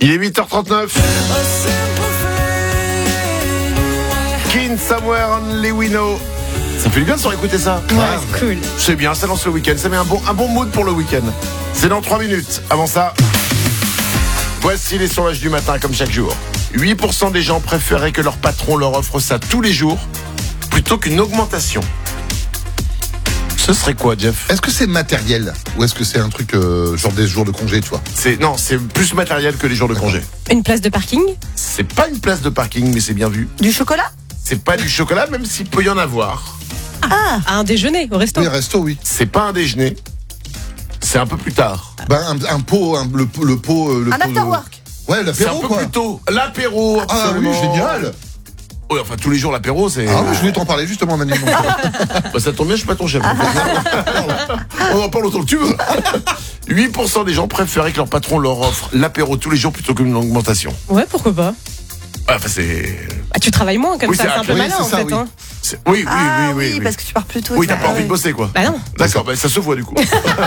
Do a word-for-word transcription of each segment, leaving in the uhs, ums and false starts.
Il est huit heures trente-neuf. Kin Somewhere Only We Know. Ça fait du bien de se réécouter ça. Ouais, c'est cool. C'est bien, ça lance le week-end. Ça met un bon, un bon mood pour le week-end. C'est dans trois minutes. Avant ça, voici les sondages du matin comme chaque jour. huit pour cent des gens préféraient que leur patron leur offre ça tous les jours plutôt qu'une augmentation. Ce serait quoi, Jeff? Est-ce que c'est matériel ou est-ce que c'est un truc euh, genre des jours de congé, tu vois? C'est, non, c'est plus matériel que les jours de congé. Une place de parking? C'est pas une place de parking, mais c'est bien vu. Du chocolat? C'est pas du chocolat, même s'il peut y en avoir. Ah, à un déjeuner au resto? Oui, resto, oui. C'est pas un déjeuner. C'est un peu plus tard. Ben, un, un pot, un, le, le pot... euh, Le Un pot de- after-work. Ouais, C'est un l'apéro, peu quoi. plus tôt. L'apéro, Ah oui, absolument. génial. Oui, enfin, tous les jours, l'apéro, c'est... Ah oui, je voulais t'en parler justement, Manu. Bah, ça tombe bien, je suis pas ton chef. On en parle autant que tu veux. huit pour cent des gens préféraient que leur patron leur offre l'apéro tous les jours plutôt qu'une augmentation. Ouais, pourquoi pas? Ouais, enfin, c'est... Bah, tu travailles moins comme Oui, ça, c'est c'est un peu oui, malin c'est en ça, fait. oui. Hein. c'est- Oui, oui, Ah oui, oui, oui. parce que tu pars plus tôt. Oui, et t'as ça- pas envie oui. de bosser, quoi. Bah non. D'accord, bah, ça se voit du coup.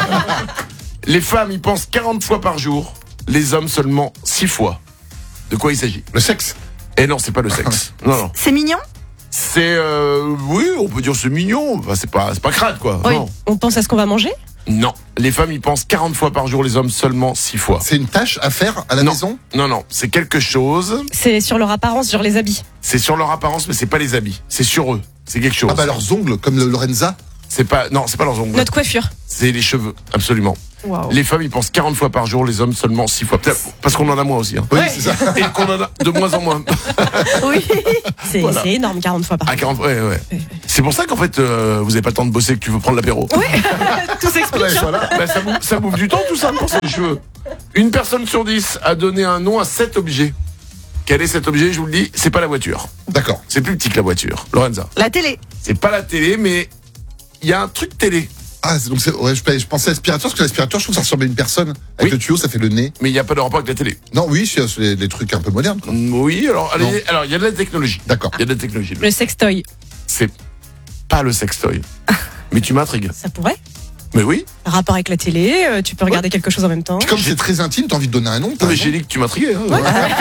Les femmes y pensent quarante fois par jour, les hommes seulement six fois. De quoi il s'agit? Le sexe. Et non, c'est pas le sexe. Non, non. C'est mignon? C'est, euh, oui, on peut dire c'est mignon. Enfin, c'est pas, c'est pas crade, quoi. Oui. Non. On pense à ce qu'on va manger? Non. Les femmes y pensent quarante fois par jour, les hommes seulement six fois. C'est une tâche à faire à la Non. maison. Non, non. C'est quelque chose. C'est sur leur apparence, sur les habits. C'est sur leur apparence, mais c'est pas les habits. C'est sur eux. C'est quelque chose. Ah bah leurs ongles, comme le Lorenza. C'est pas, non, c'est pas leurs ongles. Notre coiffure. C'est les cheveux. Absolument. Waouh. Les femmes y pensent quarante fois par jour, les hommes seulement six fois. Peut-être parce qu'on en a moins aussi, hein. Oui, Ouais. c'est ça. Et qu'on en a de moins en moins. Oui. C'est Voilà. c'est énorme, quarante fois par À jour. quarante, ouais, ouais. C'est pour ça qu'en fait, euh, vous avez pas le temps de bosser, que tu veux prendre l'apéro. Oui, tout s'explique. Ouais, voilà. Bah, ça, bouffe, ça bouffe du temps, tout ça, pour ses cheveux. Une personne sur dix a donné un nom à cet objet. Quel est cet objet? Je vous le dis, c'est pas la voiture. D'accord. C'est plus petit que la voiture. Lorenza. La télé. C'est pas la télé, mais il y a un truc télé. Ah, c'est- donc c'est, ouais, je, je pensais à l'aspirateur, parce que l'aspirateur, je trouve que ça ressemble à une personne. Avec Oui. le tuyau, ça fait le nez. Mais il n'y a pas de rapport avec la télé. Non, oui, c'est c'est des, des trucs un peu modernes, quoi. Oui, alors, Non. allez, alors il y a de la technologie. D'accord. Il y a de la technologie. Le sextoy, C'est pas le sextoy. Mais tu m'intrigues. ça pourrait. Mais oui. Rapport avec la télé, euh, tu peux regarder quelque chose en même temps. Puis comme c'est très intime, t'as envie de donner un nom. t'as Non, mais raison. j'ai dit que tu m'intriguais. Hein.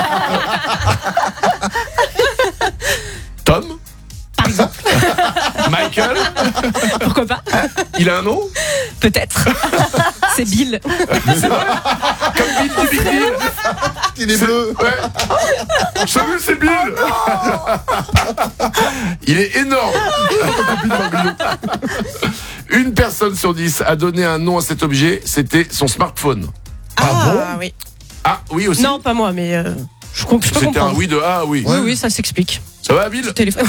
Tom. Par exemple, Michael. pourquoi pas? Il a un nom. Peut-être. C'est Bill. Comme Bill du Big Bill. Il est bleu. Ouais. Salut, c'est Bill. Il est énorme. Une personne sur dix a donné un nom à cet objet. C'était son smartphone. Ah, oui. Ah oui aussi. Non, pas moi, mais euh, je, comp- je peux C'était un comprendre. oui de ah oui. Oui, oui, ça s'explique. Ça va, Bill? Téléphone.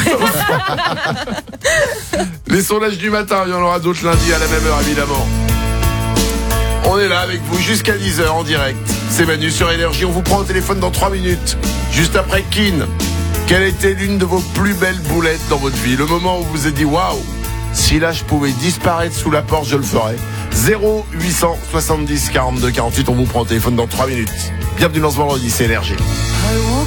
Les sondages du matin, il y en aura d'autres lundi à la même heure, évidemment. On est là avec vous jusqu'à dix heures en direct. C'est Manu sur Énergie. On vous prend au téléphone dans trois minutes. Juste après Kin. Quelle était l'une de vos plus belles boulettes dans votre vie? Le moment où vous vous êtes dit waouh, si là je pouvais disparaître sous la porte, je le ferais. zéro huit cent soixante-dix quarante-deux quarante-huit. On vous prend au téléphone dans trois minutes. Bienvenue dans ce vendredi, c'est Énergie.